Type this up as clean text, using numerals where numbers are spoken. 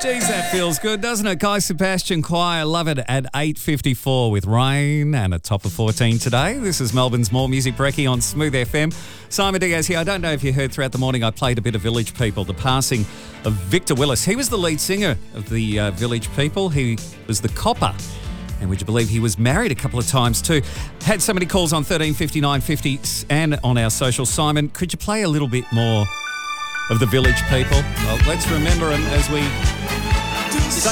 Geez, that feels good, doesn't it? Guy Sebastian Choir, love it at 8:54 with rain and a top of 14 today. This is Melbourne's More Music Brekkie on Smooth FM. Simon Diaz here. I don't know if you heard throughout the morning I played a bit of Village People, the passing of Victor Willis. He was the lead singer of the Village People. He was the copper. And would you believe he was married a couple of times too? Had so many calls on 13 59 50 and on our social. Simon, could you play a little bit more of the Village People? Well, let's remember them as we say